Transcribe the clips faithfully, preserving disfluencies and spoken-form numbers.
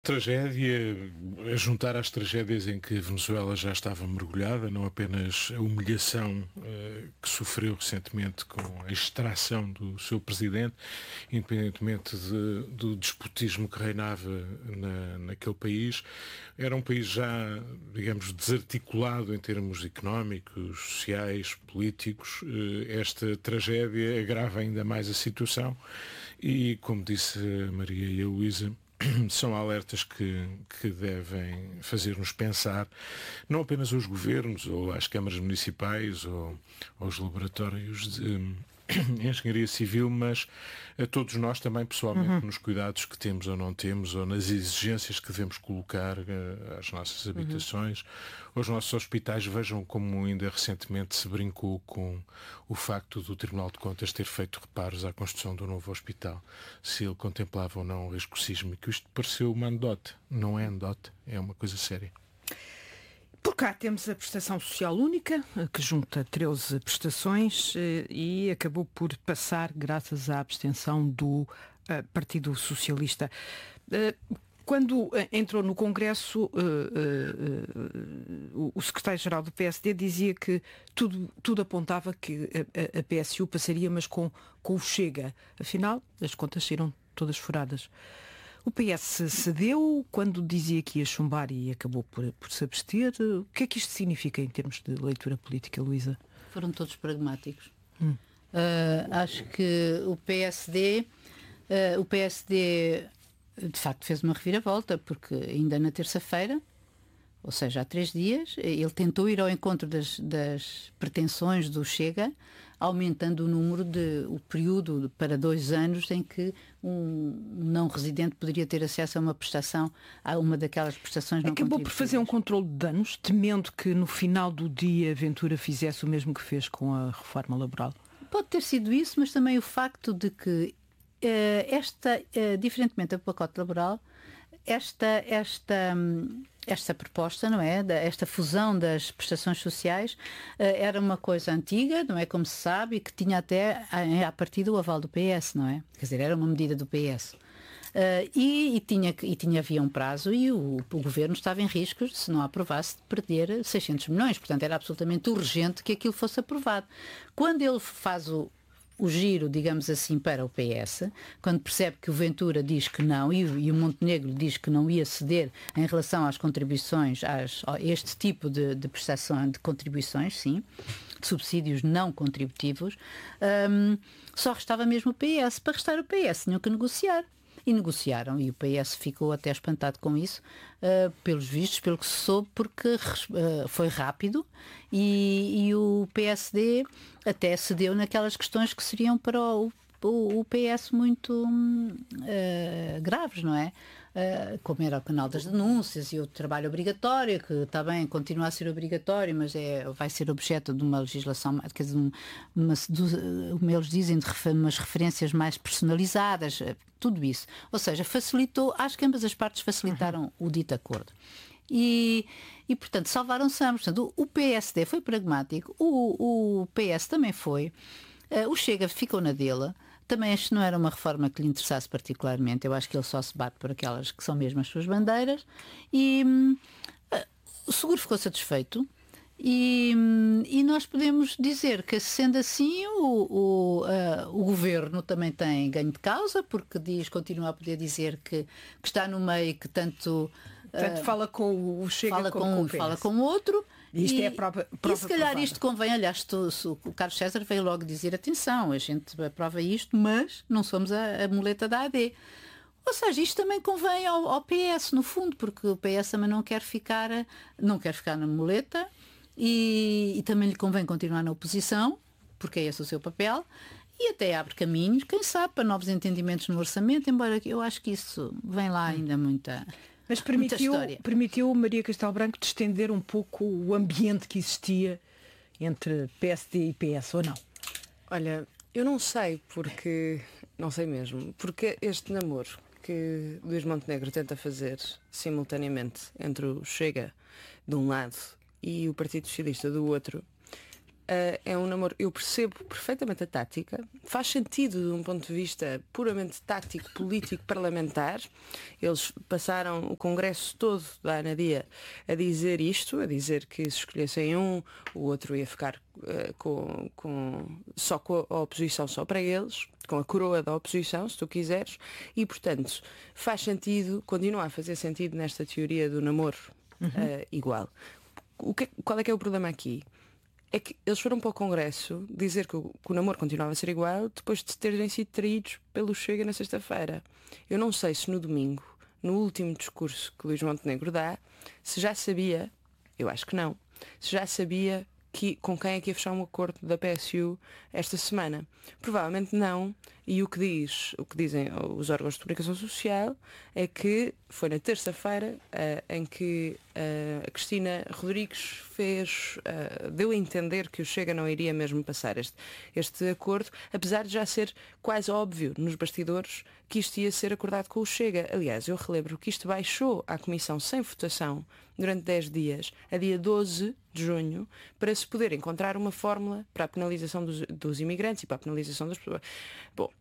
Tragédia, a juntar às tragédias em que a Venezuela já estava mergulhada, não apenas a humilhação uh, que sofreu recentemente com a extração do seu presidente, independentemente de, do despotismo que reinava na, naquele país, era um país já, digamos, desarticulado em termos económicos, sociais, políticos. Uh, esta tragédia agrava ainda mais a situação e, como disse a Maria e a Luísa, são alertas que, que devem fazer-nos pensar, não apenas aos governos, ou às câmaras municipais, ou aos laboratórios de engenharia civil, mas a todos nós também, pessoalmente, uhum. nos cuidados que temos ou não temos, ou nas exigências que devemos colocar às nossas habitações, uhum. aos nossos hospitais. Vejam como ainda recentemente se brincou com o facto do Tribunal de Contas ter feito reparos à construção do novo hospital, se ele contemplava ou não o risco sísmico. Isto pareceu uma anedota, não é anedota, é uma coisa séria. Por cá temos a prestação social única, que junta treze prestações e acabou por passar graças à abstenção do Partido Socialista. Quando entrou no Congresso, o secretário-geral do P S D dizia que tudo, tudo apontava que a P S U passaria, mas com, com o Chega. Afinal, as contas saíram todas furadas. O P S cedeu quando dizia que ia chumbar e acabou por, por se abster. O que é que isto significa em termos de leitura política, Luísa? Foram todos pragmáticos. Hum. Uh, acho que o P S D, uh, o P S D de facto fez uma reviravolta, porque ainda na terça-feira, ou seja, há três dias, ele tentou ir ao encontro das, das pretensões do Chega, aumentando o número de, o período para dois anos em que um não residente poderia ter acesso a uma prestação, a uma daquelas prestações não contributivas. Acabou por fazer um controle de danos, temendo que no final do dia Ventura fizesse o mesmo que fez com a reforma laboral? Pode ter sido isso, mas também o facto de que uh, esta, uh, diferentemente do pacote laboral, esta, esta um, esta proposta, não é? Esta fusão das prestações sociais era uma coisa antiga, não é? Como se sabe, e que tinha até a partir do aval do P S, não é? Quer dizer, era uma medida do P S. Uh, e, e, tinha, e tinha havia um prazo e o, o governo estava em riscos, se não aprovasse, de perder seiscentos milhões. Portanto, era absolutamente urgente que aquilo fosse aprovado. Quando ele faz o o giro, digamos assim, para o P S, quando percebe que o Ventura diz que não e, e o Montenegro diz que não ia ceder em relação às contribuições, às, a este tipo de, de prestação de contribuições, sim, de subsídios não contributivos, um, só restava mesmo o P S. Para restar o P S tinham que negociar. E negociaram, e o P S ficou até espantado com isso, uh, pelos vistos, pelo que se soube, porque uh, foi rápido e, e o P S D até cedeu naquelas questões que seriam para o, o, o P S muito uh, graves, não é? Uh, como era o canal das denúncias e o trabalho obrigatório, que está bem, continua a ser obrigatório, mas é, vai ser objeto de uma legislação, quer dizer, uma, como eles dizem, de refer, umas referências mais personalizadas, tudo isso. Ou seja, facilitou, acho que ambas as partes facilitaram uhum. o dito acordo. E, e portanto, salvaram-se ambos. Portanto, o, o P S D foi pragmático, o, o P S também foi, uh, o Chega ficou na dele. Também acho que não era uma reforma que lhe interessasse particularmente. Eu acho que ele só se bate por aquelas que são mesmo as suas bandeiras. E hum, o seguro ficou satisfeito. E, hum, e nós podemos dizer que, sendo assim, o, o, uh, o governo também tem ganho de causa, porque diz, continua a poder dizer que, que está no meio, que tanto... Portanto, uh, fala com o Chega, fala como com com um, fala com o outro. Isto e, é a prova, prova e se calhar provada. Isto convém, aliás, tu, o Carlos César veio logo dizer, atenção, a gente aprova isto, mas não somos a, a muleta da A D. Ou seja, isto também convém ao, ao P S, no fundo, porque o P S também não quer ficar, não quer ficar na muleta e, e também lhe convém continuar na oposição, porque é esse o seu papel, e até abre caminhos, quem sabe, para novos entendimentos no orçamento, embora eu acho que isso vem lá ainda muita... Mas permitiu, permitiu Maria Castelo Branco distender um pouco o ambiente que existia entre P S D e P S, ou não? Olha, eu não sei, porque... Não sei mesmo. Porque este namoro que Luís Montenegro tenta fazer simultaneamente entre o Chega, de um lado, e o Partido Socialista, do outro, Uh, é um namoro, eu percebo perfeitamente a tática, faz sentido de um ponto de vista puramente tático, político, parlamentar. Eles passaram o congresso todo da Anadia a dizer isto, a dizer que se escolhessem um, o outro ia ficar uh, com, com, só com a oposição só para eles, com a coroa da oposição, se tu quiseres, e portanto faz sentido, continua a fazer sentido nesta teoria do namoro uhum. uh, igual. O que, qual é que é o problema aqui? É que eles foram para o Congresso dizer que o, que o namoro continuava a ser igual depois de terem sido traídos pelo Chega na sexta-feira. Eu não sei se no domingo, no último discurso que Luís Montenegro dá, se já sabia, eu acho que não, se já sabia que, com quem é que ia fechar um acordo da P S U esta semana. Provavelmente não, e o que diz, o que dizem os órgãos de comunicação social é que foi na terça-feira uh, em que uh, a Cristina Rodrigues fez, uh, deu a entender que o Chega não iria mesmo passar este, este acordo, apesar de já ser quase óbvio nos bastidores que isto ia ser acordado com o Chega. Aliás, eu relembro que isto baixou à Comissão sem votação durante dez dias, a dia doze de junho, para se poder encontrar uma fórmula para a penalização dos, dos imigrantes e para a penalização das pessoas. Bom,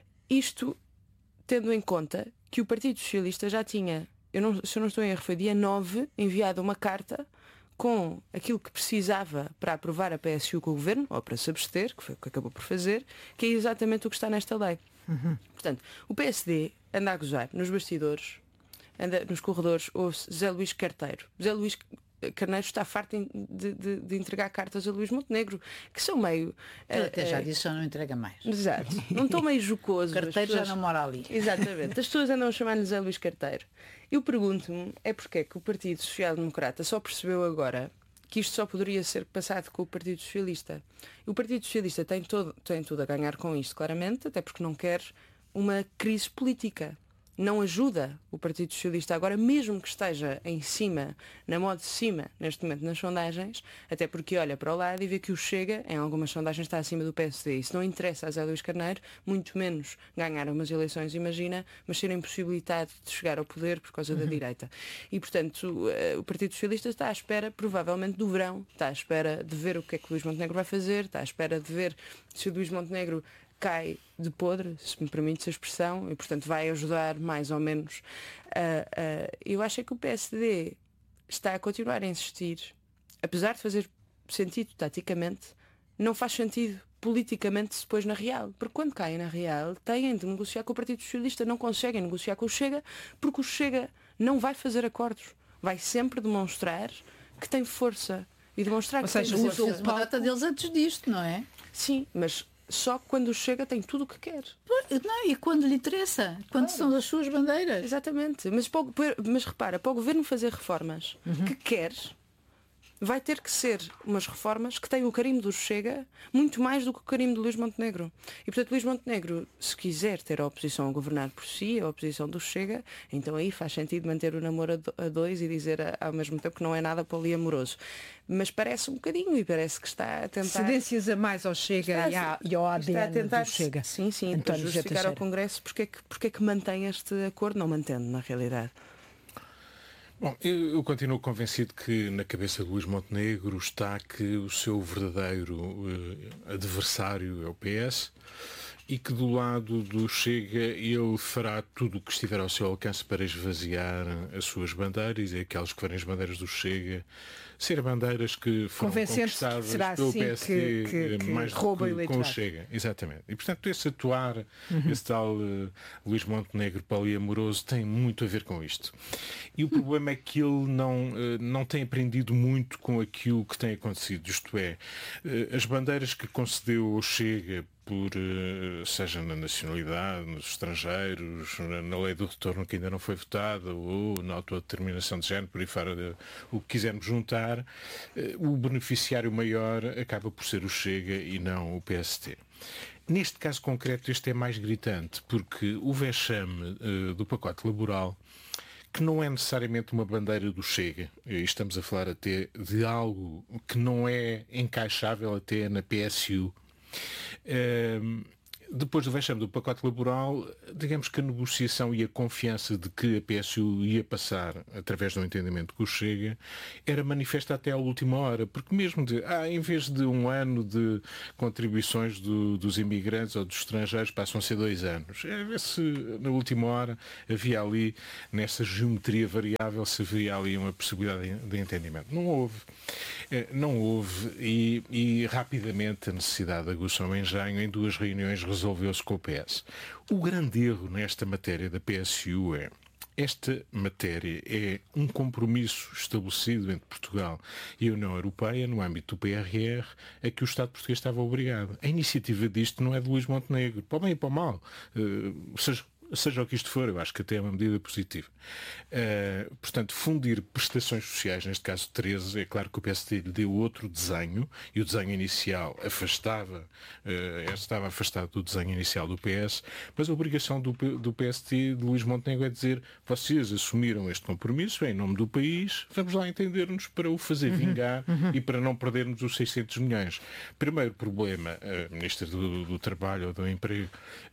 isto tendo em conta que o Partido Socialista já tinha, eu não, se eu não estou em erro, foi dia nove, enviado uma carta com aquilo que precisava para aprovar a P S U com o Governo, ou para se abster, que foi o que acabou por fazer, que é exatamente o que está nesta lei. Uhum. Portanto, o P S D anda a gozar nos bastidores, anda nos corredores, ouve-se Zé Luís Carteiro. Zé Luís Carneiro está farto de, de, de entregar cartas a Luís Montenegro, que são meio... Ele até já disse que já não entrega mais. Exato. Não estão meio jocosos. Carteiro pessoas... já não mora ali. Exatamente. As pessoas andam a chamar-lhe Zé Luís Carteiro. Eu pergunto-me, é porque é que o Partido Social Democrata só percebeu agora que isto só poderia ser passado com o Partido Socialista. O Partido Socialista tem, todo, tem tudo a ganhar com isto, claramente, até porque não quer uma crise política. Não ajuda o Partido Socialista agora, mesmo que esteja em cima, na moda de cima, neste momento nas sondagens, até porque olha para o lado e vê que o Chega, em algumas sondagens, está acima do P S D. Isso não interessa a Zé Luís Carneiro, muito menos ganhar umas eleições, imagina, mas ser impossibilitado de chegar ao poder por causa uhum. da direita. E, portanto, o Partido Socialista está à espera, provavelmente, do verão, está à espera de ver o que é que o Luís Montenegro vai fazer, está à espera de ver se o Luís Montenegro cai de podre, se me permite a expressão, e portanto vai ajudar mais ou menos. Uh, uh, eu acho que o P S D está a continuar a insistir, apesar de fazer sentido taticamente, não faz sentido politicamente depois na real, porque quando caem na real têm de negociar com o Partido Socialista, não conseguem negociar com o Chega, porque o Chega não vai fazer acordos, vai sempre demonstrar que tem força e demonstrar ou que seja, tem força. Usa o palco deles antes disto, não é? Sim, mas só quando Chega tem tudo o que quer. Não, e quando lhe interessa, quando claro. São as suas bandeiras. Exatamente. Mas, para o, mas repara, para o Governo fazer reformas uhum. que quer, vai ter que ser umas reformas que têm o carimbo do Chega muito mais do que o carimbo de Luís Montenegro. E portanto Luís Montenegro, se quiser ter a oposição a governar por si, a oposição do Chega, então aí faz sentido manter o namoro a dois e dizer ao mesmo tempo que não é nada poliamoroso. Mas parece um bocadinho e parece que está a tentar... Cedências a mais ao Chega está, e, à, e ao A D N está a tentar, do Chega. Sim, sim, para justificar ao Congresso porque é, que, porque é que mantém este acordo, não mantendo na realidade. Bom, eu, eu continuo convencido que na cabeça de Luís Montenegro está que o seu verdadeiro uh, adversário é o P S e que do lado do Chega ele fará tudo o que estiver ao seu alcance para esvaziar as suas bandeiras e aquelas que forem as bandeiras do Chega ser bandeiras que foram conquistadas será pelo assim P S D que, que, que mais do que com o Chega. Exatamente. E portanto esse atuar, uhum. esse tal uh, Luís Montenegro poliamoroso tem muito a ver com isto. E o problema é que ele não, uh, não tem aprendido muito com aquilo que tem acontecido. Isto é, uh, as bandeiras que concedeu ao Chega por, seja na nacionalidade, nos estrangeiros, na lei do retorno que ainda não foi votada, ou na autodeterminação de género, por aí fora, o que quisermos juntar, o beneficiário maior acaba por ser o Chega e não o P S D. Neste caso concreto, este é mais gritante, porque o vexame uh, do pacote laboral, que não é necessariamente uma bandeira do Chega, e estamos a falar até de algo que não é encaixável até na P S U, Uh, depois do vexame do pacote laboral, digamos que a negociação e a confiança de que a P S U ia passar através do entendimento com o Chega era manifesta até à última hora, porque mesmo de, ah, em vez de um ano de contribuições do, dos imigrantes ou dos estrangeiros, passam a ser dois anos. É ver se na última hora havia ali, nessa geometria variável, se havia ali uma possibilidade de, de entendimento. Não houve. Não houve e, e rapidamente a necessidade de aguçar o engenho, em duas reuniões resolveu-se com o P S. O grande erro nesta matéria da P S U é esta matéria é um compromisso estabelecido entre Portugal e a União Europeia no âmbito do P R R a que o Estado português estava obrigado. A iniciativa disto não é de Luís Montenegro, para o bem e para o mal. Uh, seja Seja o que isto for, eu acho que até é uma medida positiva. Uh, portanto, fundir prestações sociais, neste caso treze, é claro que o P S D lhe deu outro desenho, e o desenho inicial afastava, uh, estava afastado do desenho inicial do P S, mas a obrigação do, do P S D, de Luís Montenegro, é dizer: vocês assumiram este compromisso, é em nome do país, vamos lá entender-nos para o fazer vingar uhum, uhum. e para não perdermos os seiscentos milhões. Primeiro problema, a Ministra do, do Trabalho ou do Emprego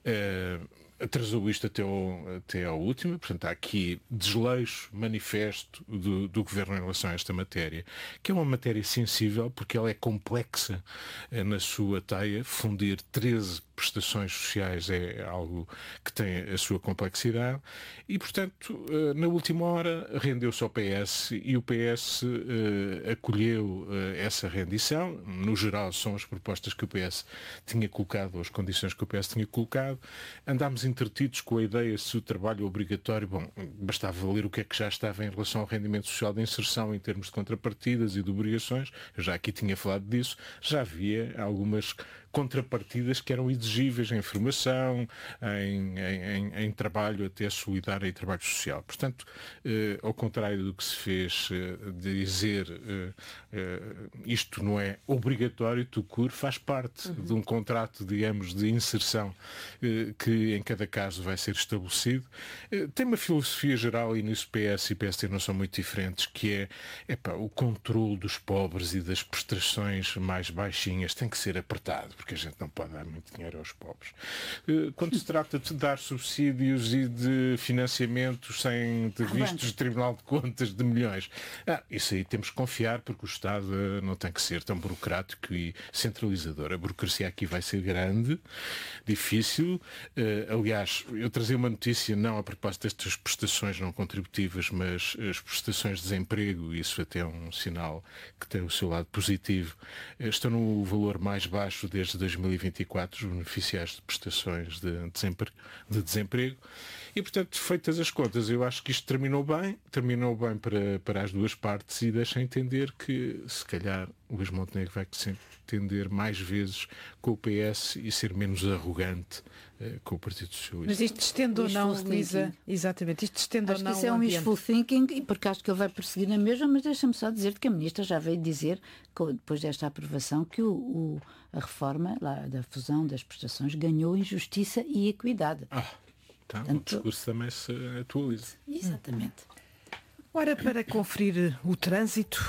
uh, atrasou isto até ao, até ao último, portanto há aqui desleixo manifesto do, do Governo em relação a esta matéria, que é uma matéria sensível porque ela é complexa na sua teia. Fundir treze prestações sociais é algo que tem a sua complexidade e, portanto, na última hora rendeu-se ao P S e o P S uh, acolheu uh, essa rendição. No geral são as propostas que o P S tinha colocado, ou as condições que o P S tinha colocado. Andámos entretidos com a ideia se o trabalho é obrigatório. Bom, bastava ler o que é que já estava em relação ao rendimento social de inserção em termos de contrapartidas e de obrigações. Eu já aqui tinha falado disso. Já havia algumas contrapartidas que eram exigíveis em formação, em, em, em trabalho até solidário e trabalho social. Portanto, eh, ao contrário do que se fez eh, dizer eh, eh, isto não é obrigatório, tucur, faz parte uhum. de um contrato, digamos, de inserção eh, que em cada caso vai ser estabelecido. Eh, tem uma filosofia geral, e nisso P S e P S D não são muito diferentes, que é epá, o controle dos pobres e das prestações mais baixinhas tem que ser apertado, porque a gente não pode dar muito dinheiro aos pobres. Quando se trata de dar subsídios e de financiamentos sem de vistos de Tribunal de Contas de milhões, ah, isso aí temos que confiar, porque o Estado não tem que ser tão burocrático e centralizador. A burocracia aqui vai ser grande, difícil. Uh, aliás, eu trazia uma notícia, não a propósito destas prestações não contributivas, mas as prestações de desemprego, isso até é um sinal que tem o seu lado positivo, estão no valor mais baixo desde dois mil e vinte e quatro, os beneficiários de prestações de desemprego, de desemprego. E, portanto, feitas as contas, eu acho que isto terminou bem, terminou bem para, para as duas partes e deixa entender que, se calhar, o Luís Montenegro vai se entender mais vezes com o P S e ser menos arrogante eh, com o Partido Socialista. Mas isto estende ou não, Luísa? Exatamente, isto estende ou não? Acho que isso é um wishful thinking, e porque acho que ele vai prosseguir na mesma, mas deixa-me só dizer que a Ministra já veio dizer, depois desta aprovação, que o, o, a reforma lá, da fusão das prestações ganhou em justiça e equidade. Ah, então Portanto, o discurso também se atualiza. Exatamente. Ora, para conferir o trânsito...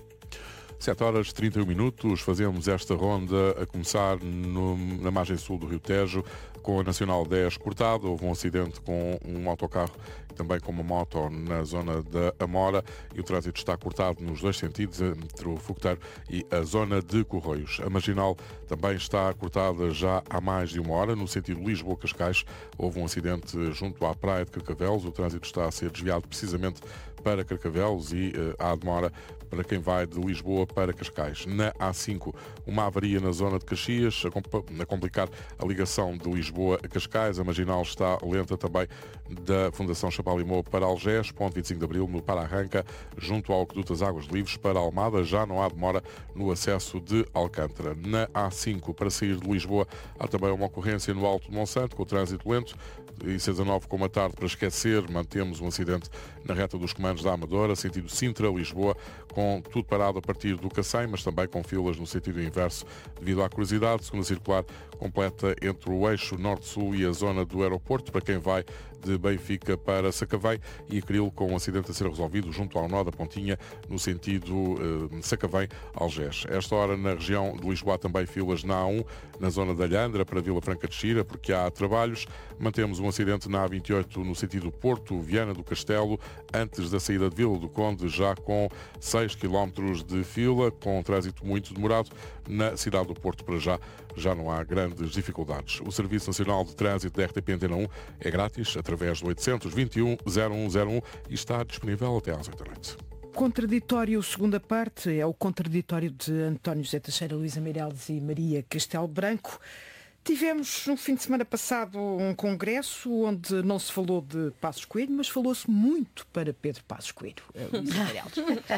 sete horas e trinta e um minutos, fazemos esta ronda a começar no, na margem sul do Rio Tejo, com a Nacional dez cortada. Houve um acidente com um autocarro e também com uma moto na zona da Amora, e o trânsito está cortado nos dois sentidos, entre o Fogoteiro e a zona de Correios. A Marginal também está cortada já há mais de uma hora, no sentido Lisboa-Cascais. Houve um acidente junto à praia de Carcavelos, o trânsito está a ser desviado precisamente para Carcavelos e uh, há demora para quem vai de Lisboa para Cascais. Na A cinco, uma avaria na zona de Caxias, a complicar a ligação de Lisboa a Cascais. A Marginal está lenta também da Fundação Chapalimau para Algés, ponto vinte e cinco de Abril, no Para-Arranca, junto ao Aqueduto das Águas Livres para Almada. Já não há demora no acesso de Alcântara. Na A cinco, para sair de Lisboa, há também uma ocorrência no Alto de Monsanto, com o trânsito lento. E C dezanove, como a tarde, para esquecer, mantemos um acidente na reta dos comandos da Amadora, sentido Sintra-Lisboa, com tudo parado a partir do Cacém, mas também com filas no sentido inverso devido à curiosidade. Segunda circular completa entre o eixo Norte-Sul e a zona do aeroporto, para quem vai de Benfica para Sacavém, e Acril com um acidente a ser resolvido junto ao nó da Pontinha, no sentido eh, Sacavém-Algés. Esta hora, na região de Lisboa, também filas na A um, na zona da Alhandra, para Vila Franca de Xira, porque há trabalhos. Mantemos um acidente na A vinte e oito, no sentido Porto, Viana do Castelo, antes da saída de Vila do Conde, já com seis quilómetros de fila, com um trânsito muito demorado. Na cidade do Porto, para já, já não há grandes dificuldades. O Serviço Nacional de Trânsito da R T P Antena um é grátis, através do oitocentos, vinte e um, zero um zero um, e está disponível até às oito da noite. Contraditório, segunda parte, é o contraditório de António José Teixeira, Luísa Meirelles e Maria Castelo Branco. Tivemos no fim de semana passado um congresso onde não se falou de Passos Coelho, mas falou-se muito para Pedro Passos Coelho, Luísa Meirelles.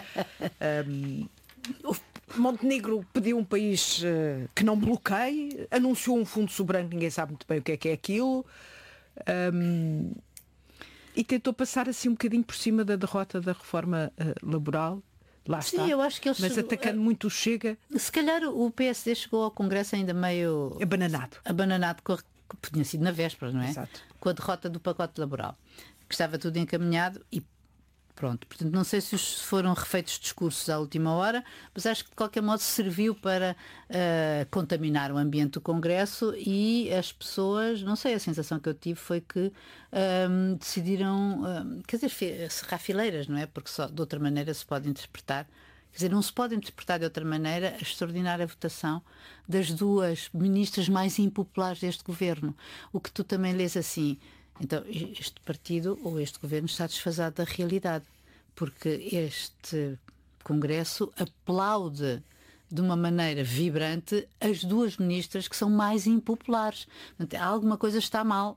um, o Montenegro pediu um país uh, que não bloqueie, anunciou um fundo soberano, ninguém sabe muito bem o que é que é aquilo. Um, e tentou passar assim um bocadinho por cima da derrota da reforma uh, laboral. Lá Sim, está. eu acho que eles mas atacando uh, muito o Chega. Se calhar o P S D chegou ao Congresso ainda meio abananado. Abananado, que tinha sido na véspera, não é? Exato. Com a derrota do pacote laboral. Que estava tudo encaminhado e pronto. Portanto, não sei se foram refeitos discursos à última hora, mas acho que de qualquer modo serviu para uh, contaminar o ambiente do Congresso e as pessoas, não sei, a sensação que eu tive foi que um, decidiram, um, quer dizer, cerrar fileiras, não é? Porque só de outra maneira se pode interpretar. Quer dizer, não se pode interpretar de outra maneira a extraordinária votação das duas ministras mais impopulares deste governo. O que tu também lês assim. Então, este partido ou este governo está desfasado da realidade, porque este Congresso aplaude de uma maneira vibrante as duas ministras que são mais impopulares. Portanto, alguma coisa está mal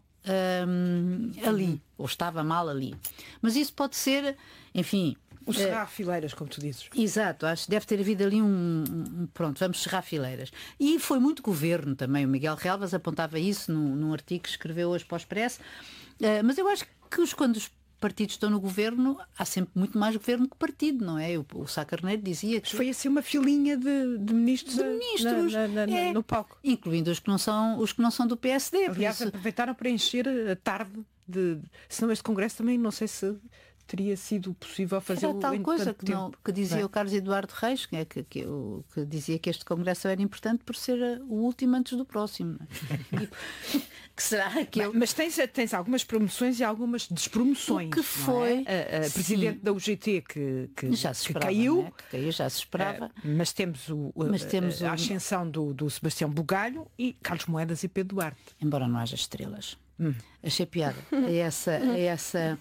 hum, ali, uhum. ou estava mal ali. Mas isso pode ser, enfim... O cerrar uh, fileiras, como tu dizes. Exato, acho que deve ter havido ali um, um... Pronto, vamos cerrar fileiras. E foi muito governo também. O Miguel Relvas apontava isso num, num artigo que escreveu hoje para o Expresso. Uh, mas eu acho que os, quando os partidos estão no governo, há sempre muito mais governo que partido, não é? O, o Sá Carneiro dizia que... Foi assim uma filinha de, de ministros, de ministros na, na, na, é, no palco. Incluindo os que não são, os que não são do P S D. Aliás, isso... aproveitaram para encher a tarde de... Senão este Congresso também, não sei se... teria sido possível fazer Era tal coisa que, não, que dizia é? o Carlos Eduardo Reis, que, é, que, que, o, que dizia que este Congresso era importante por ser o último antes do próximo. E, que será aquele... Bem, mas tens, tens algumas promoções e algumas despromoções. O que foi? É? A, a presidente da U G T que, que, já se esperava, que caiu. né? Que caiu, já se esperava. Uh, mas temos, o, mas temos a, a o... ascensão do, do Sebastião Bugalho e Carlos Moedas e Pedro Duarte. Embora não haja estrelas. Hum. Achei piada. Hum. É essa... É essa...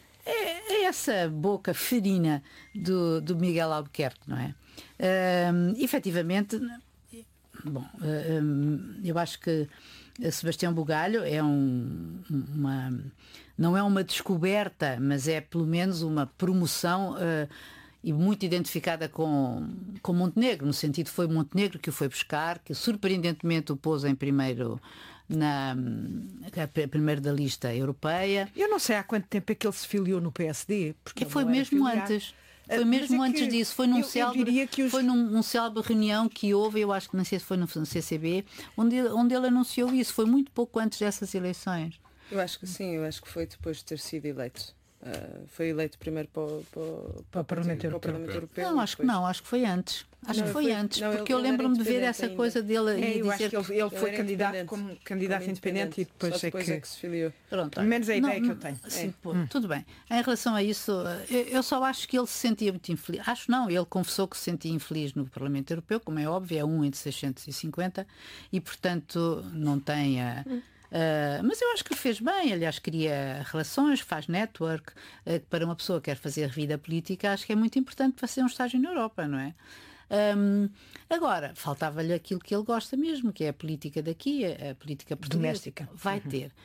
É essa boca ferina do, do Miguel Albuquerque, não é? Um, efetivamente, bom, um, eu acho que Sebastião Bugalho é um, uma, não é uma descoberta, mas é pelo menos uma promoção uh, e muito identificada com, com Montenegro, no sentido que foi Montenegro que o foi buscar, que surpreendentemente o pôs em primeiro... Na, primeiro da lista europeia. Eu não sei há quanto tempo é que ele se filiou no P S D. Porque foi mesmo antes. Foi mesmo é antes disso. Foi num, eu, célebre, eu que os... foi num um célebre reunião que houve, eu acho que não sei se foi no C C B, onde ele, onde ele anunciou isso. Foi muito pouco antes dessas eleições. Eu acho que sim, eu acho que foi depois de ter sido eleito. Uh, foi eleito primeiro para, para, para, para, o, Parlamento para o Parlamento Europeu. Não, acho que não, acho que foi antes. Acho não, que foi, foi antes, não, porque ele, eu lembro-me de ver essa ainda. coisa dele é, e eu dizer acho que ele, ele foi candidato como candidato como independente, independente e depois, Só depois é, que... é que se filiou. Pronto, pelo menos é a ideia não, que eu tenho. Sim, é. pô, hum. Tudo bem. Em relação a isso, eu, eu só acho que ele se sentia muito infeliz. Acho não, ele confessou que se sentia infeliz no Parlamento Europeu, como é óbvio, é um entre seiscentos e cinquenta e, portanto, não tem a... Hum. Uh, mas eu acho que fez bem, aliás, cria relações, faz network. Uh, para uma pessoa que quer fazer vida política, acho que é muito importante fazer um estágio na Europa, não é? Um, agora, faltava-lhe aquilo que ele gosta mesmo, que é a política daqui, a, a política portuguesa. Doméstica. Vai uhum. ter.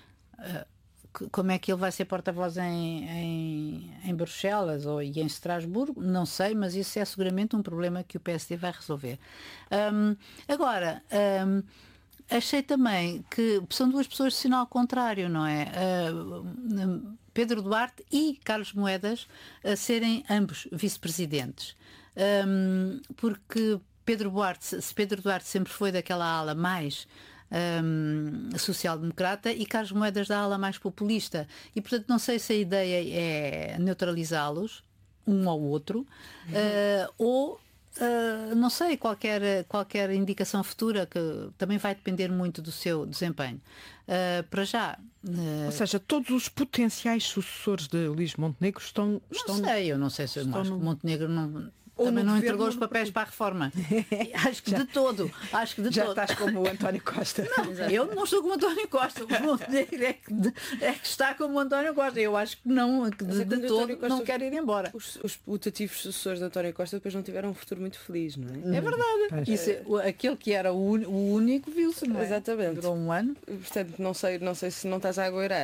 Uh, como é que ele vai ser porta-voz em, em, em Bruxelas ou e em Estrasburgo? Não sei, mas isso é seguramente um problema que o P S D vai resolver. Um, agora... Um, Achei também que são duas pessoas de sinal contrário, não é? Uh, Pedro Duarte e Carlos Moedas a serem ambos vice-presidentes. Um, porque Pedro Duarte, se Pedro Duarte sempre foi daquela ala mais um, social-democrata e Carlos Moedas da ala mais populista. E, portanto, não sei se a ideia é neutralizá-los, um ao outro, uhum. uh, ou Uh, não sei, qualquer, qualquer indicação futura que também vai depender muito do seu desempenho. Uh, para já. Uh, Ou seja, todos os potenciais sucessores de Luís Montenegro estão. Não estão sei, eu não sei se eu acho no... que Montenegro não. Ou também não governo, entregou os no... papéis para a reforma. Acho que já, de todo. Acho que de já todo. estás como o António Costa. Não, eu não estou como o António Costa. O Montenegro é que, é que está como o António Costa. Eu acho que não, que de, é de todo Costa, não quer ir embora. Os, os putativos sucessores de António Costa depois não tiveram um futuro muito feliz, não é? É verdade. Isso é, aquele que era o, o único viu-se, não é? Exatamente. Durou um ano. Portanto, não sei, não sei se não estás a agoirar.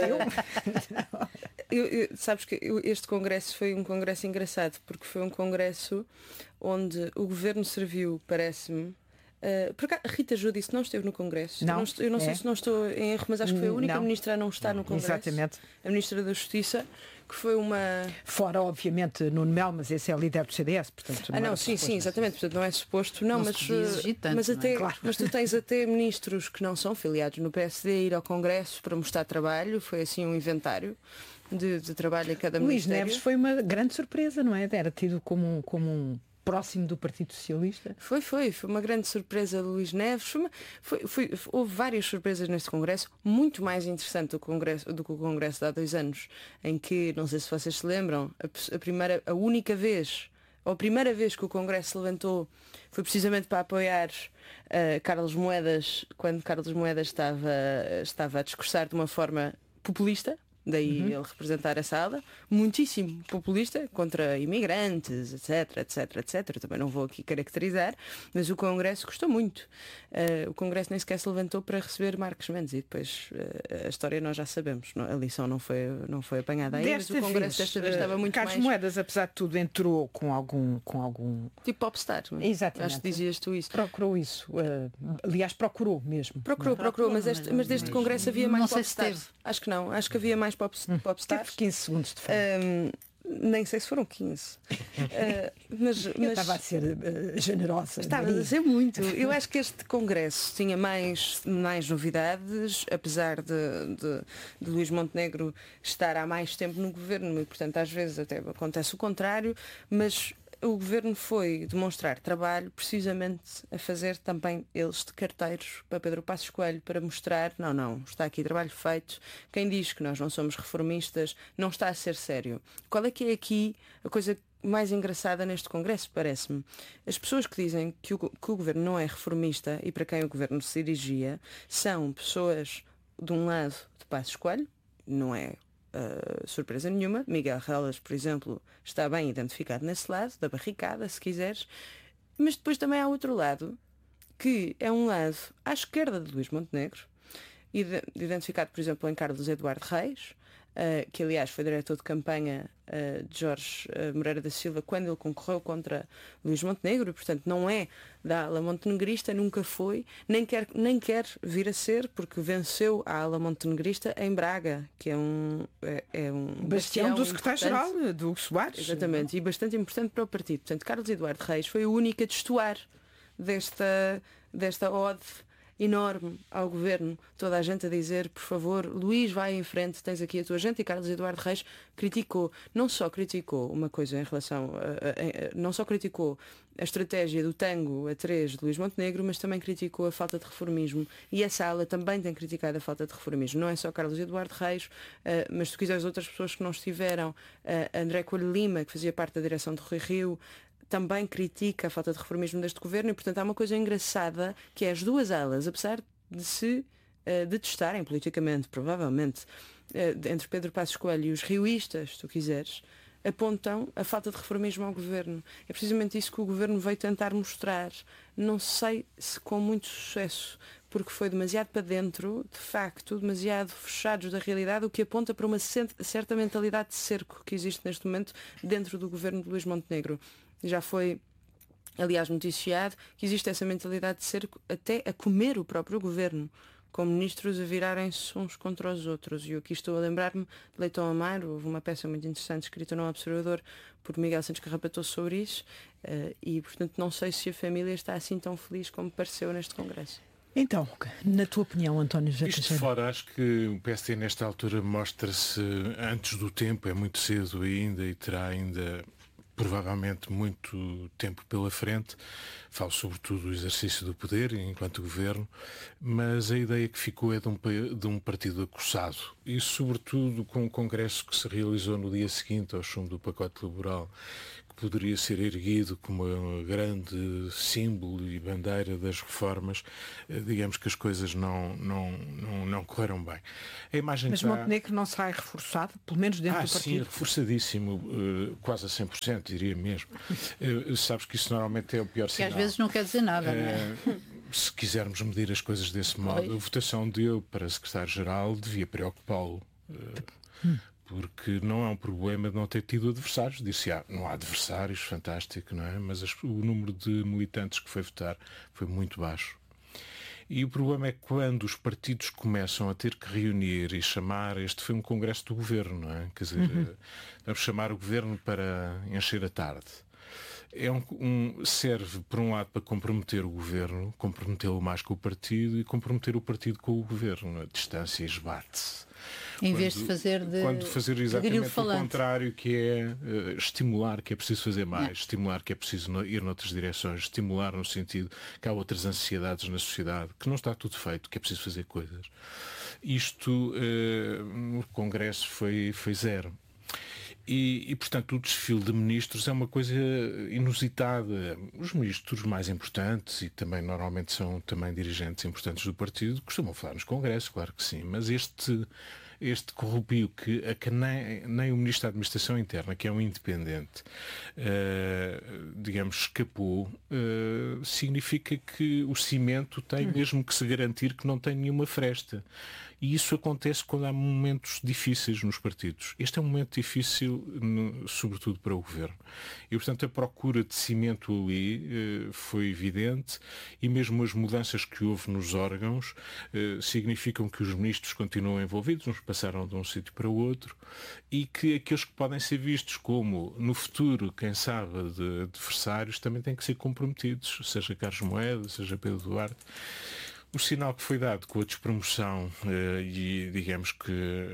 eu, eu, sabes que eu, este congresso foi um congresso engraçado, porque foi um congresso onde o governo serviu, parece-me. Uh, porque a Rita Ju disse que não esteve no Congresso. Não, eu não, eu não é. sei se não estou em erro, mas acho que foi a única não. ministra a não estar no Congresso. Exatamente. A ministra da Justiça, que foi uma. Fora, obviamente, Nuno Melo, mas esse é líder do C D S, portanto. Ah, não, não sim, sim, exatamente. Portanto, não é suposto, não, não mas, tanto, mas, até, é? Claro. mas tu tens até ministros que não são filiados no P S D ir ao Congresso para mostrar trabalho. Foi assim um inventário de, de trabalho em cada Luís ministério. Neves foi uma grande surpresa, não é? Era tido como um, como um próximo do Partido Socialista. Foi, foi, foi uma grande surpresa de Luís Neves. Foi uma, foi, foi, houve várias surpresas neste Congresso, muito mais interessante do, congresso, do que o Congresso de há dois anos, em que, não sei se vocês se lembram, a, a, primeira, a única vez, ou a primeira vez que o Congresso se levantou foi precisamente para apoiar uh, Carlos Moedas, quando Carlos Moedas estava, estava a discursar de uma forma populista. Daí uhum. ele representar essa ala, muitíssimo populista, contra imigrantes, etc, etc, etcétera. Também não vou aqui caracterizar, mas o Congresso gostou muito. Uh, o Congresso nem sequer se levantou para receber Marcos Mendes e depois uh, a história nós já sabemos. Não, a lição não foi, não foi apanhada aí, desta mas o Congresso vez, desta vez estava muito Carlos mais... Moedas, apesar de tudo, entrou com algum... Com algum... Tipo popstar. Exatamente. Acho que dizias tu isso. Procurou isso. Uh, aliás, procurou mesmo. Procurou, não? procurou, mas, este, mas deste Congresso havia mais popstar. Se acho que não, acho que havia mais pop, hum. popstars. Teve quinze segundos de fama. Um, nem sei se foram quinze. uh, mas, Eu mas... estava a ser uh, generosa. Estava a ser muito. Eu acho que este Congresso tinha mais, mais novidades, apesar de, de, de Luís Montenegro estar há mais tempo no governo e, portanto, às vezes até acontece o contrário, mas o governo foi demonstrar trabalho precisamente a fazer também eles de carteiros para Pedro Passos Coelho, para mostrar, não, não, está aqui trabalho feito. Quem diz que nós não somos reformistas não está a ser sério. Qual é que é aqui a coisa mais engraçada neste Congresso, parece-me? As pessoas que dizem que o, que o governo não é reformista e para quem o governo se dirigia são pessoas de um lado de Passos Coelho, não é Uh, surpresa nenhuma. Miguel Relas, por exemplo, está bem identificado nesse lado, da barricada, se quiseres, mas depois também há outro lado, que é um lado à esquerda de Luís Montenegro, identificado, por exemplo, em Carlos Eduardo Reis, uh, que aliás foi diretor de campanha uh, de Jorge uh, Moreira da Silva quando ele concorreu contra Luís Montenegro, e portanto não é da ala montenegrista, nunca foi, nem quer, nem quer vir a ser, porque venceu a ala montenegrista em Braga, que é um, é, é um bastião, bastião do secretário-geral, do Hugo Soares. Exatamente, e bastante importante para o partido. Portanto, Carlos Eduardo Reis foi o único a destoar desta, desta ode enorme ao governo, toda a gente a dizer, por favor, Luís, vai em frente, tens aqui a tua gente, e Carlos Eduardo Reis criticou, não só criticou uma coisa em relação a, a, a, não só criticou a estratégia do tango a três de Luís Montenegro, mas também criticou a falta de reformismo, e essa ala também tem criticado a falta de reformismo. Não é só Carlos Eduardo Reis, uh, mas se tu quiseres outras pessoas que não estiveram, uh, André Coelho Lima, que fazia parte da direção do Rui Rio, também critica a falta de reformismo deste governo, e portanto há uma coisa engraçada, que é as duas alas, apesar de se uh, detestarem politicamente, provavelmente, uh, entre Pedro Passos Coelho e os rioístas, se tu quiseres, apontam a falta de reformismo ao governo. É precisamente isso que o governo veio tentar mostrar. Não sei se com muito sucesso, porque foi demasiado para dentro, de facto, demasiado fechados da realidade, o que aponta para uma certa mentalidade de cerco que existe neste momento dentro do governo de Luís Montenegro. Já foi, aliás, noticiado que existe essa mentalidade de cerco até a comer o próprio governo, com ministros a virarem-se uns contra os outros. E eu aqui estou a lembrar-me de Leitão Amaro, houve uma peça muito interessante escrita no Observador por Miguel Santos Carrapatou sobre isso, uh, e portanto não sei se a família está assim tão feliz como pareceu neste Congresso. Então, na tua opinião, António José Isto de Teixeira? fora, acho que o P S D nesta altura mostra-se antes do tempo, é muito cedo ainda e terá ainda provavelmente muito tempo pela frente. Falo sobretudo do exercício do poder enquanto governo, mas a ideia que ficou é de um, de um partido acossado. E sobretudo com o congresso que se realizou no dia seguinte ao chumbo do pacote laboral, poderia ser erguido como um grande símbolo e bandeira das reformas, digamos que as coisas não, não, não, não correram bem. A imagem Mas está... Montenegro não sai reforçado, pelo menos dentro ah, do partido? sim, reforçadíssimo, quase a cem por cento, diria mesmo. Sabes que isso normalmente é o pior Que sinal. às vezes não quer dizer nada, não é? Se quisermos medir as coisas desse modo, a votação dele para secretário-geral devia preocupá-lo. Hum. Porque não é um problema de não ter tido adversários. Disse, ah, não há adversários, fantástico, não é? Mas as, o número de militantes que foi votar foi muito baixo. E o problema é que quando os partidos começam a ter que reunir e chamar, este foi um congresso do governo, não é? Quer dizer, uhum. vamos chamar o governo para encher a tarde. É um, um, serve, por um lado, para comprometer o governo, comprometê-lo mais com o partido e comprometer o partido com o governo. A distância esbate-se. Em Quando, vez de fazer de quando fazer exatamente o contrário, que é uh, estimular que é preciso fazer mais, não. estimular que é preciso no, ir noutras direções, estimular no sentido que há outras ansiedades na sociedade, que não está tudo feito, que é preciso fazer coisas. Isto uh, no Congresso foi, foi zero. E, e, portanto, o desfile de ministros é uma coisa inusitada. Os ministros mais importantes, e também normalmente são também dirigentes importantes do partido, costumam falar nos congressos, claro que sim, mas este, este corrupio que, a que nem, nem o ministro da Administração Interna, que é um independente, uh, digamos, escapou, uh, significa que o cimento tem mesmo que se garantir que não tem nenhuma fresta. E isso acontece quando há momentos difíceis nos partidos. Este é um momento difícil, no, sobretudo para o governo. E, portanto, a procura de cimento ali eh, foi evidente e mesmo as mudanças que houve nos órgãos eh, significam que os ministros continuam envolvidos, uns passaram de um sítio para o outro, e que aqueles que podem ser vistos como, no futuro, quem sabe, de adversários, também têm que ser comprometidos, seja Carlos Moedas, seja Pedro Duarte. O sinal que foi dado com a despromoção uh, e, digamos que,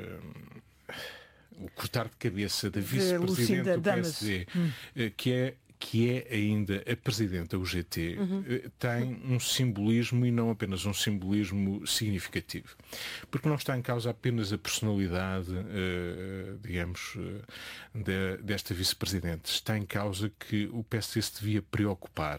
uh, o cortar de cabeça da vice-presidente do P S D, hum. uh, que, é, que é ainda a presidente da U G T, uhum. uh, tem um simbolismo e não apenas um simbolismo significativo. Porque não está em causa apenas a personalidade, uh, digamos, uh, de, desta vice-presidente. Está em causa que o P S D se devia preocupar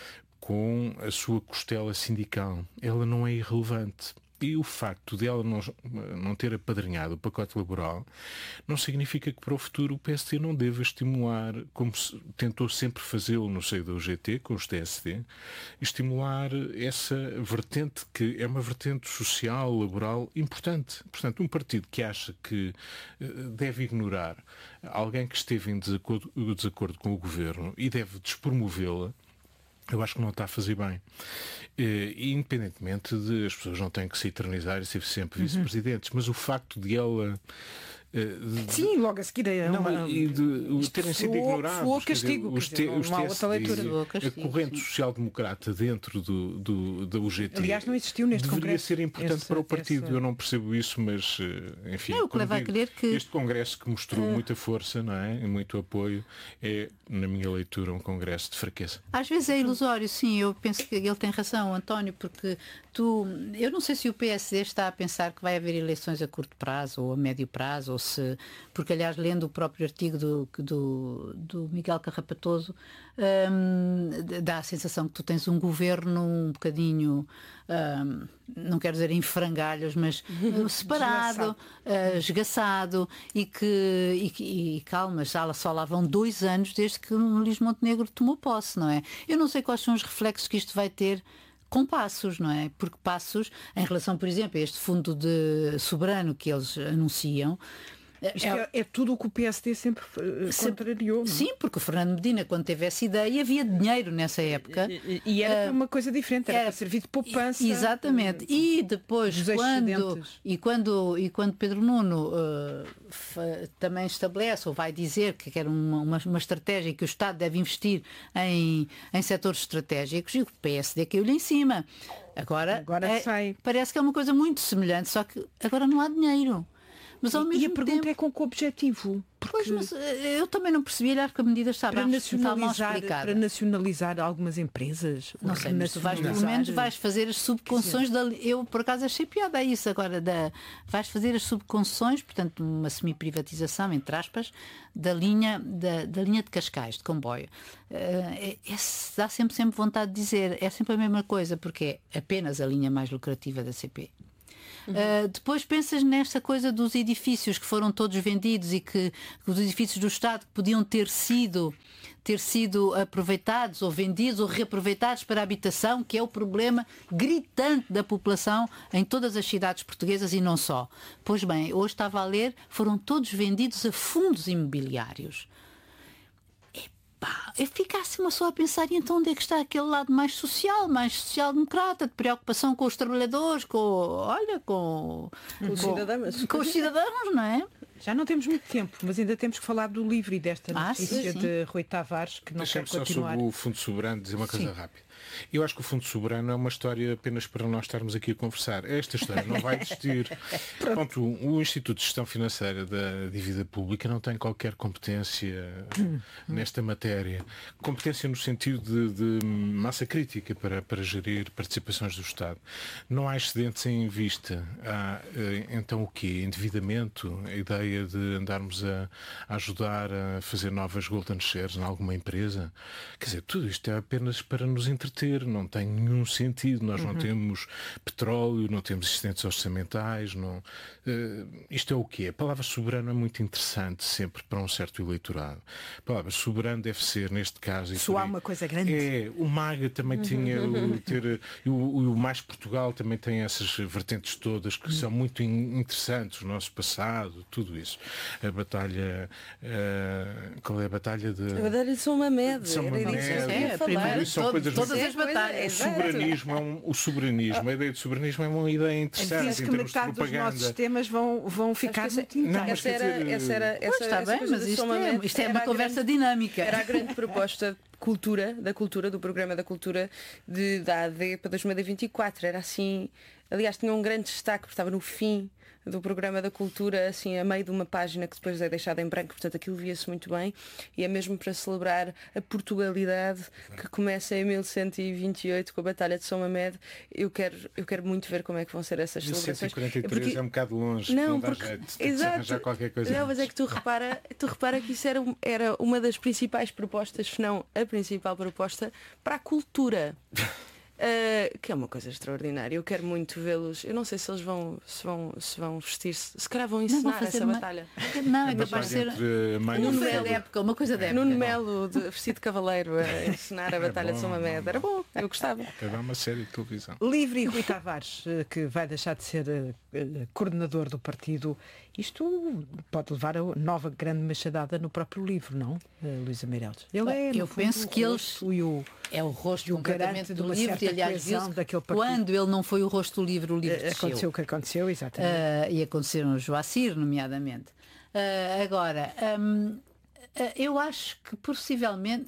com a sua costela sindical. Ela não é irrelevante. E o facto de ela não, não ter apadrinhado o pacote laboral não significa que para o futuro o P S D não deva estimular, como se tentou sempre fazê-lo no seio da U G T, com os T S D, estimular essa vertente que é uma vertente social, laboral importante. Portanto, um partido que acha que deve ignorar alguém que esteve em desacordo, desacordo com o governo e deve despromovê-la, eu acho que não está a fazer bem. E, independentemente de as pessoas não têm que se eternizar e ser sempre vice-presidentes, mas o facto de ela... De, Sim, logo a seguir é não, uma... e de terem sido ignorados. Foi o castigo, os dizer, os não há outra leitura. A corrente social-democrata dentro do, do, da U G T, aliás, não existiu neste deveria congresso. ser importante esse, para o partido. esse... Eu não percebo isso, mas enfim, é o que leva digo, a crer que... este congresso que mostrou uh... muita força, não é? E muito apoio, é, na minha leitura, um congresso de fraqueza. Às vezes é ilusório, sim, eu penso que ele tem razão, António, porque tu, eu não sei se o P S D está a pensar que vai haver eleições a curto prazo ou a médio prazo, ou se, porque aliás, lendo o próprio artigo do, do, do Miguel Carrapatoso, hum, dá a sensação que tu tens um governo um bocadinho, hum, não quero dizer em frangalhos, mas separado, uh, esgaçado, e que, e, e calma, já só lá vão dois anos desde que o Luís Montenegro tomou posse, não é? Eu não sei quais são os reflexos que isto vai ter com Passos, não é? Porque Passos, em relação, por exemplo, a este fundo de soberano que eles anunciam, Isto é, é tudo o que o P S D sempre uh, contrariou. Sim, não? Porque o Fernando Medina, quando teve essa ideia, havia dinheiro nessa época. E, e era uh, uma coisa diferente, era, era para servir de poupança. Exatamente. E depois, quando e, quando, e quando Pedro Nuno uh, f, também estabelece, ou vai dizer que era uma, uma, uma estratégia que o Estado deve investir em, em setores estratégicos, e o P S D caiu-lhe em cima. Agora, agora é, sai. Parece que é uma coisa muito semelhante, só que agora não há dinheiro. Mas ao e mesmo a pergunta tempo... é com que objetivo? Porque... Pois, mas eu também não percebi, aliás, que a medida estava para nacionalizar, explicada. Para nacionalizar algumas empresas? Não sei, mas tu vais, pelo menos vais fazer as subconcessões da... Eu, por acaso, achei piada a isso agora. Da... Vais fazer as subconcessões, portanto, uma semi-privatização, entre aspas, da linha, da, da linha de Cascais, de comboio. Uh, é, é, dá sempre, sempre vontade de dizer, é sempre a mesma coisa, porque é apenas a linha mais lucrativa da C P. Uhum. Uh, depois pensas nesta coisa dos edifícios que foram todos vendidos e que, que os edifícios do Estado que podiam ter sido ter sido aproveitados ou vendidos ou reaproveitados para a habitação, que é o problema gritante da população em todas as cidades portuguesas e não só. Pois bem, hoje estava a ler, foram todos vendidos a fundos imobiliários. Eu ficasse uma só a pensar, e então onde é que está aquele lado mais social, mais social-democrata, de preocupação com os trabalhadores, com, olha, com, com, com, os cidadãos. com os cidadãos, não é? Já não temos muito tempo, mas ainda temos que falar do livro e desta ah, notícia sim, sim. de Rui Tavares, que não quer continuar. Deixa-me só sobre o Fundo Soberano dizer uma coisa sim. rápida. Eu acho que o Fundo Soberano é uma história apenas para nós estarmos aqui a conversar. Esta história não vai existir. Pronto, o Instituto de Gestão Financeira da Dívida Pública não tem qualquer competência nesta matéria. Competência no sentido de, de massa crítica para, para gerir participações do Estado. Não há excedentes em vista. Há, então o quê? Endividamento? A ideia de andarmos a, a ajudar a fazer novas golden shares em alguma empresa? Quer dizer, tudo isto é apenas para nos entreter. Não tem nenhum sentido. Nós não uhum. temos petróleo, não temos excedentes orçamentais. Não... Uh, isto é o quê? A palavra soberano é muito interessante sempre para um certo eleitorado. A palavra soberano deve ser, neste caso... Soar uma coisa grande. É, o MAGA também uhum. tinha... O, ter, o, o Mais Portugal também tem essas vertentes todas que uhum. são muito interessantes. O nosso passado, tudo isso. A batalha... Uh, qual é a batalha de... A batalha de São Mamed. São Mamed. É, primeiro, são todo, coisas todas muito... as batalhas. O soberanismo, é um, o soberanismo, a ideia de soberanismo é uma ideia interessante diz em que termos de metade propaganda. dos nossos sistemas vão, vão ficar muito não, essa era, essa era, essa, pois está essa bem, mas isto é, isto é uma conversa grande, dinâmica. Era a grande proposta cultura, da cultura, do programa da cultura de, da A D para dois mil e vinte e quatro. Era assim, aliás, tinha um grande destaque, porque estava no fim do programa da cultura, assim, a meio de uma página que depois é deixada em branco, portanto aquilo via-se muito bem, e é mesmo para celebrar a Portugalidade que começa em mil cento e vinte e oito com a Batalha de São Mamed. Eu quero, eu quero muito ver como é que vão ser essas celebrações. mil cento e quarenta e três porque... é um bocado longe, não, não dá porque... jeito, exato. qualquer coisa. Não, mas é que tu repara, tu repara que isso era, era uma das principais propostas, se não a principal proposta para a cultura. Uh, que é uma coisa extraordinária. Eu quero muito vê-los. Eu não sei se eles vão se vão, se vão vestir-se. Se calhar vão ensinar vão essa uma... batalha. Não, é capaz de ser uma coisa da época, uma coisa da época. Nuno Melo, de vestido de cavaleiro, a ensinar a batalha é bom, de São Mamed. Era bom, eu gostava. Era uma série de televisão. Livre e Rui Tavares, que vai deixar de ser uh, coordenador do partido. Isto pode levar a nova grande machadada no próprio livro, não, uh, Luísa Meireles? Ele é, eu fundo, penso que eles o, é o rosto completamente do livro. E, aliás, quando ele não foi o rosto do livro, o livro desceu. Aconteceu o que aconteceu, exatamente. Uh, e aconteceu no Joacir, nomeadamente. Uh, agora, um, uh, eu acho que possivelmente,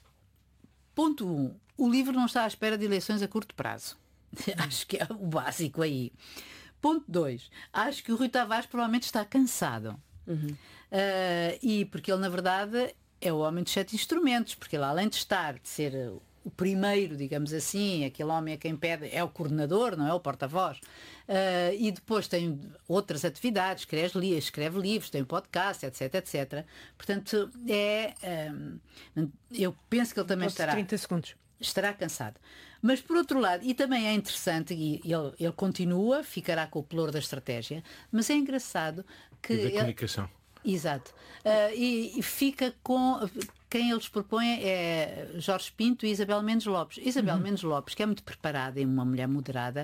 ponto um, o livro não está à espera de eleições a curto prazo. Acho que é o básico aí. Ponto dois, acho que o Rui Tavares provavelmente está cansado. Uhum. Uh, e porque ele, na verdade, é o homem dos sete instrumentos, porque ele, além de estar, de ser o primeiro, digamos assim, aquele homem a quem pede, é o coordenador, não é o porta-voz. Uh, e depois tem outras atividades, escreve, li escreve livros, tem um podcast, etc, etcétera. Portanto, é... Um, eu penso que ele também estará... trinta segundos. Estará cansado. Mas, por outro lado, e também é interessante, e ele, ele continua, ficará com o pelour da estratégia, mas é engraçado que... E da ele, comunicação. Exato. Uh, e, e fica com... Quem eles propõem é Jorge Pinto e Isabel Mendes Lopes. Isabel uhum. Mendes Lopes, que é muito preparada e uma mulher moderada,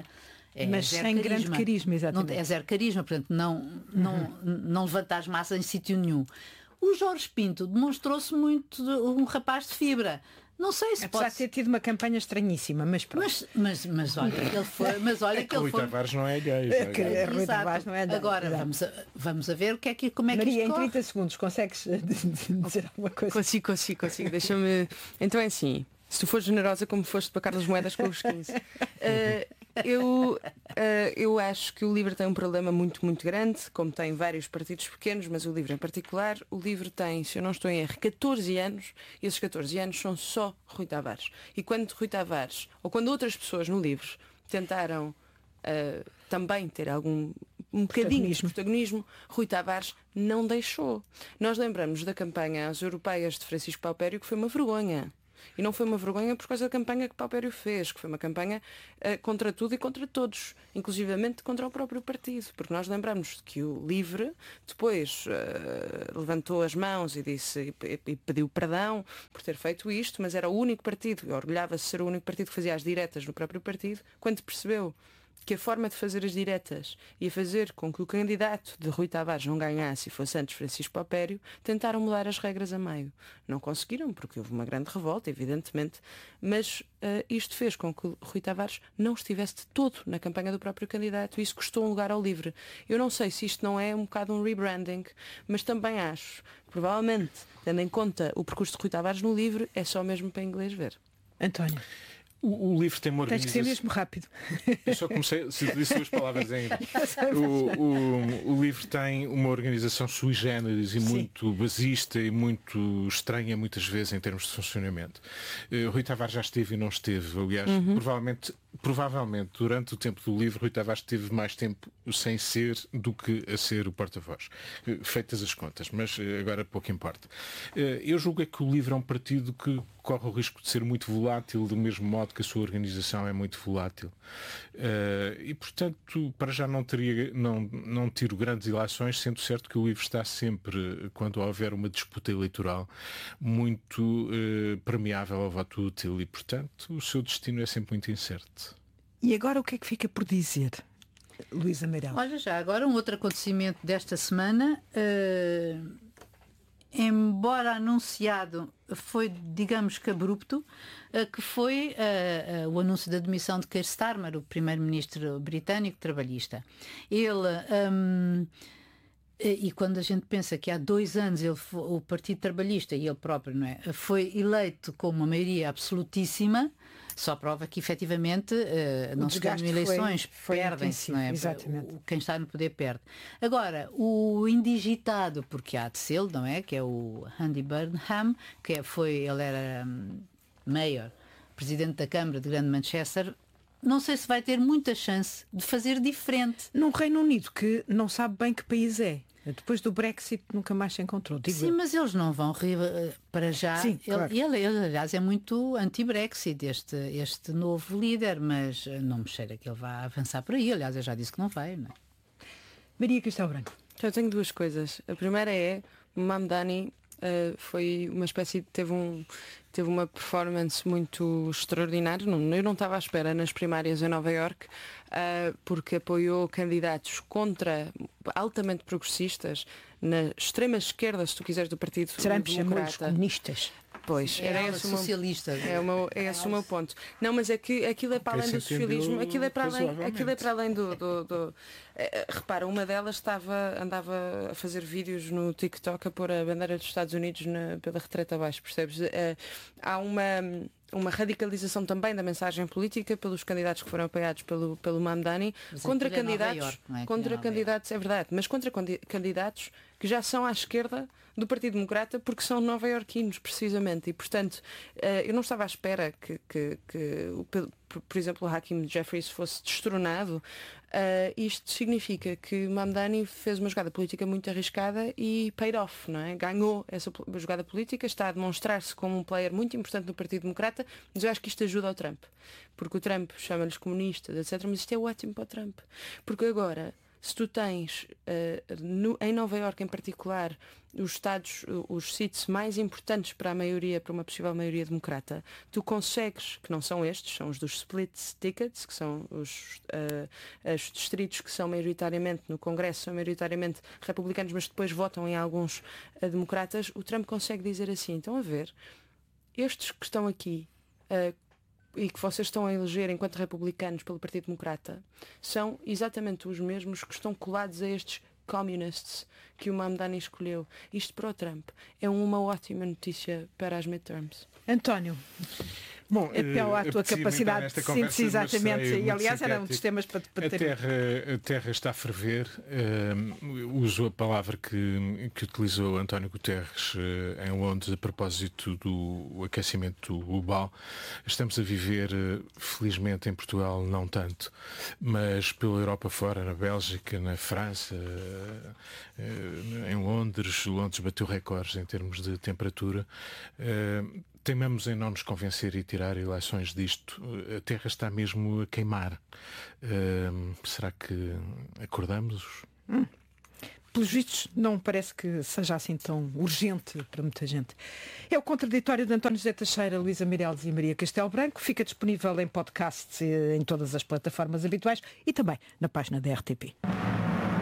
É mas zero sem grande carisma, exatamente. Não, é zero carisma, portanto, não, não, uhum. não levanta as massas em sítio nenhum. O Jorge Pinto demonstrou-se muito um rapaz de fibra. Não sei se Apesar pode... de ter tido uma campanha estranhíssima, mas pronto. Mas, mas, mas olha que ele foi. Mas olha é que que ele Rui foi. Tavares não é gay. É que é Rui Tavares não é gay. Agora vamos a, vamos a ver o que é que, como é que Maria, isto em trinta corre. segundos, consegues dizer alguma coisa? Consigo, consigo, consigo. Deixa-me. Então é assim. Se tu fores generosa como foste para Carlos Moedas com os quinze. Uh, eu, uh, eu acho que o LIVRE tem um problema muito, muito grande, como tem vários partidos pequenos, mas o LIVRE em particular. O LIVRE tem, se eu não estou em erro, catorze anos, e esses catorze anos são só Rui Tavares. E quando Rui Tavares, ou quando outras pessoas no LIVRE tentaram uh, também ter algum um bocadinho de protagonismo, Rui Tavares não deixou. Nós lembramos da campanha às europeias de Francisco Paupério, que foi uma vergonha. E não foi uma vergonha por causa da campanha que Paupério fez, que foi uma campanha uh, contra tudo e contra todos, inclusivamente contra o próprio partido, porque nós lembramos que o LIVRE depois uh, levantou as mãos e disse e, e pediu perdão por ter feito isto, mas era o único partido, e orgulhava-se de ser o único partido que fazia as diretas no próprio partido, quando percebeu que a forma de fazer as diretas ia fazer com que o candidato de Rui Tavares não ganhasse e fosse antes Francisco Paupério, tentaram mudar as regras a meio. Não conseguiram, porque houve uma grande revolta, evidentemente, mas uh, isto fez com que Rui Tavares não estivesse de todo na campanha do próprio candidato e isso custou um lugar ao LIVRE. Eu não sei se isto não é um bocado um rebranding, mas também acho, provavelmente, tendo em conta o percurso de Rui Tavares no LIVRE, é só mesmo para inglês ver. António. O, o LIVRE tem uma organização... Tens que ser mesmo rápido. Eu só comecei, se disse duas palavras em o, o, o LIVRE tem uma organização sui generis e Sim. muito basista e muito estranha muitas vezes em termos de funcionamento. Uh, Rui Tavares já esteve e não esteve. Aliás, uhum. provavelmente, provavelmente durante o tempo do LIVRE, Rui Tavares teve mais tempo sem ser do que a ser o porta-voz. Uh, feitas as contas, mas uh, agora pouco importa. Uh, eu julgo é que o LIVRE é um partido que corre o risco de ser muito volátil, do mesmo modo que a sua organização é muito volátil. Uh, e, portanto, para já não, teria, não, não tiro grandes ilações, sendo certo que o LIVRE está sempre, quando houver uma disputa eleitoral, muito uh, permeável ao voto útil e, portanto, o seu destino é sempre muito incerto. E agora o que é que fica por dizer, Luísa Meirelles? Olha, já agora um outro acontecimento desta semana... Uh... Embora anunciado, foi, digamos que abrupto, que foi uh, uh, o anúncio da demissão de Keir Starmer, o primeiro-ministro britânico trabalhista. Ele, um, e quando a gente pensa que há dois anos ele, o Partido Trabalhista, e ele próprio, não é, foi eleito com uma maioria absolutíssima, só prova que efetivamente uh, não se ganham eleições, perdem-se, não é? Exatamente. O, quem está no poder perde. Agora, o indigitado, porque há de ser, não é? Que é o Andy Burnham, que é, foi, ele era um, mayor, presidente da Câmara de Grande Manchester. Não sei se vai ter muita chance de fazer diferente. Num Reino Unido que não sabe bem que país é. Depois do Brexit nunca mais se encontrou. Digo Sim, eu. mas eles não vão rir para já. Sim, ele, claro. ele, ele, aliás, é muito anti-Brexit, este, este novo líder, mas não me cheira que ele vá avançar por aí. Aliás, eu já disse que não vai. Não é? Maria Cristal Branco. Eu tenho duas coisas. A primeira é Mamdani uh, foi uma espécie de, teve um teve uma performance muito extraordinária. Não, eu não estava à espera nas primárias em Nova Iorque, uh, porque apoiou candidatos contra altamente progressistas na extrema esquerda, se tu quiseres, do Partido Trump chamou os Democrata. comunistas. Pois, É era ela esse o meu, socialista. é o meu, é esse o meu ponto. Não, mas é que aquilo é para além do Quem se entendeu socialismo, aquilo é para além, razoavelmente. aquilo é para além do. do, do eh, repara, uma delas estava, andava a fazer vídeos no TikTok a pôr a bandeira dos Estados Unidos na, pela retreta abaixo, percebes? Eh, há uma. uma radicalização também da mensagem política pelos candidatos que foram apoiados pelo, pelo Mamdani Mas contra aquilo é Nova candidatos, Iorque, não é? contra Aquilo é Nova candidatos, é verdade, mas contra condi- candidatos que já são à esquerda do Partido Democrata porque são nova-iorquinos, precisamente. E, portanto, eh, eu não estava à espera que, que, que por, por exemplo, o Hakeem Jeffries fosse destronado. Uh, isto significa que Mamdani fez uma jogada política muito arriscada e paid off, não é? Ganhou essa jogada política, está a demonstrar-se como um player muito importante no Partido Democrata, mas eu acho que isto ajuda ao Trump, porque o Trump chama-lhes comunistas, etcétera. Mas isto é ótimo para o Trump, porque agora se tu tens uh, no, em Nova Iorque em particular os estados, os sítios mais importantes para a maioria, para uma possível maioria democrata, tu consegues, que não são estes, são os dos split tickets, que são os, uh, os distritos que são maioritariamente no Congresso, são maioritariamente republicanos, mas depois votam em alguns uh, democratas. O Trump consegue dizer assim, então a ver, estes que estão aqui uh, e que vocês estão a eleger enquanto republicanos pelo Partido Democrata são exatamente os mesmos que estão colados a estes communists que o Mamdani escolheu. Isto para o Trump é uma ótima notícia para as midterms. António, bom, apelo à tua capacidade de síntese, exatamente, e aliás era um dos temas para, para a ter... terra, a terra está a ferver, uh, uso a palavra que, que utilizou António Guterres uh, em Londres a propósito do aquecimento global. Estamos a viver, uh, felizmente em Portugal não tanto, mas pela Europa fora, na Bélgica, na França, uh, uh, em Londres, Londres bateu recordes em termos de temperatura. Uh, Teimamos em não nos convencer e tirar eleições disto. A Terra está mesmo a queimar. Uh, será que acordamos? Hum. Pelos vistos, não parece que seja assim tão urgente para muita gente. É o Contraditório de António José Teixeira, Luísa Meireles e Maria Castelo Branco. Fica disponível em podcast em todas as plataformas habituais e também na página da R T P.